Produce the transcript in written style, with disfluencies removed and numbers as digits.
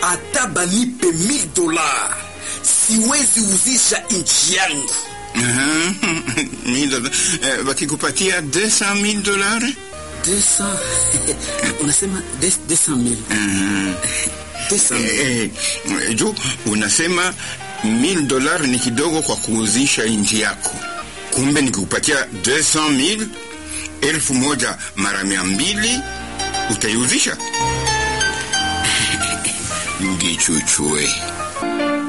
Hata banipe $1000 siwezi uzisha nchi yangu. $1000 wakikupatia $200,000? 200 unasema 200,000. 200,000. Jo, unasema $1000 ni kidogo kwa kuuzisha nchi yako. Kumbe nikikupatia 200,000, 1000 mara 200 utaiuzisha? Ngichuchue.